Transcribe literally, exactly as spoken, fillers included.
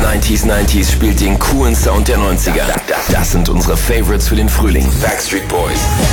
neunzig neunzig spielt den coolen Sound der neunziger. Das sind unsere Favorites für den Frühling. Backstreet Boys,